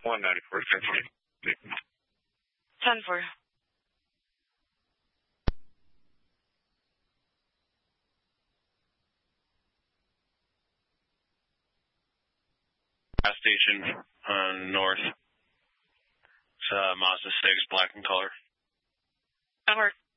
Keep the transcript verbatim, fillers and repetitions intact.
one ninety-four, ten four. ten four. Gas station on north. It's uh, Mazda six, black in color. That works.